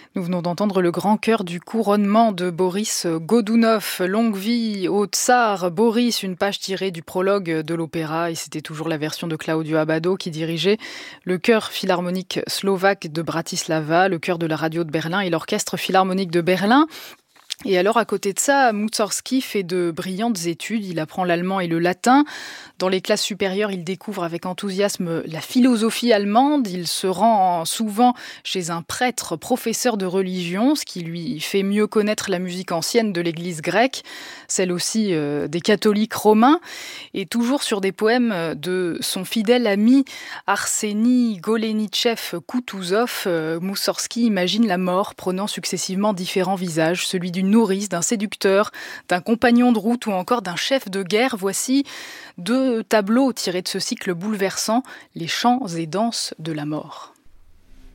Nous venons d'entendre le grand chœur du couronnement de Boris Godounov. Longue vie au tsar Boris, une page tirée du prologue de l'opéra. Et c'était toujours la version de Claudio Abbado qui dirigeait le chœur philharmonique slovaque de Bratislava, le chœur de la radio de Berlin et l'orchestre philharmonique de Berlin. Et alors, à côté de ça, Mussorgsky fait de brillantes études. Il apprend l'allemand et le latin. Dans les classes supérieures, il découvre avec enthousiasme la philosophie allemande. Il se rend souvent chez un prêtre professeur de religion, ce qui lui fait mieux connaître la musique ancienne de l'église grecque, celle aussi des catholiques romains. Et toujours sur des poèmes de son fidèle ami Arseny Goleniczeff-Koutouzov, Mussorgsky imagine la mort prenant successivement différents visages, celui d'une nourrice, d'un séducteur, d'un compagnon de route ou encore d'un chef de guerre. Voici 2 tableaux tirés de ce cycle bouleversant, Les chants et danses de la mort.